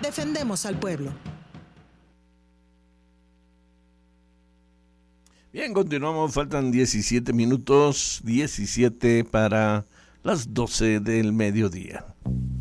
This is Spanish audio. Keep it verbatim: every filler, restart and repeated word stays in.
defendemos al pueblo. Bien, continuamos, faltan diecisiete minutos, diecisiete para las doce del mediodía.